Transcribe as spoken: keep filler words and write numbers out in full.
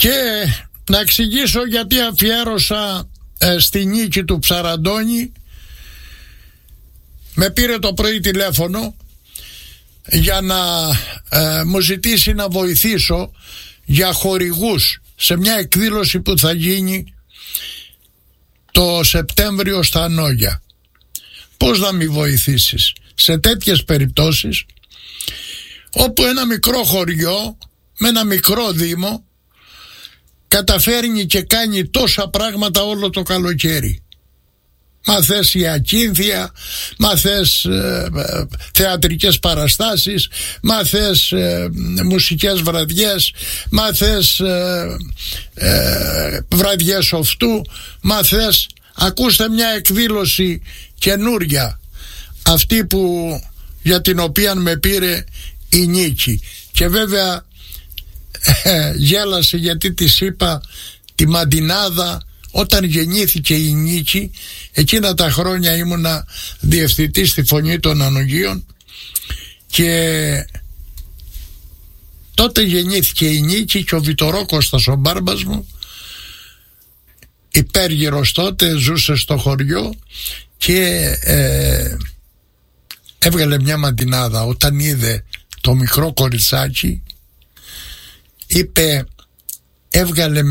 Και να εξηγήσω γιατί αφιέρωσα ε, στη νίκη του Ψαραντώνη. Με πήρε το πρωί τηλέφωνο για να ε, μου ζητήσει να βοηθήσω για χορηγούς σε μια εκδήλωση που θα γίνει το Σεπτέμβριο στα Ανόγια. Πώς να μη βοηθήσεις σε τέτοιες περιπτώσεις όπου ένα μικρό χωριό με ένα μικρό δήμο καταφέρνει και κάνει τόσα πράγματα όλο το καλοκαίρι. Μα θες η ακίνθια, μα θες ε, ε, θεατρικές παραστάσεις, μα θες ε, μουσικές βραδιές, μα θες ε, ε, βραδιές οφτού, μα θες, ακούστε μια εκδήλωση καινούρια, αυτή που, για την οποία με πήρε η Νίκη. Και βέβαια ε, γέλασε γιατί της είπα τη Μαντινάδα. Όταν γεννήθηκε η Νίκη, εκείνα τα χρόνια ήμουνα διευθυντής στη Φωνή των Ανογίων και τότε γεννήθηκε η Νίκη και ο Βιτορόκωστας ο μπάρμπας μου, υπέργυρος τότε, ζούσε στο χωριό και ε, έβγαλε μια μαντινάδα. Όταν είδε το μικρό κοριτσάκι, είπε, έβγαλε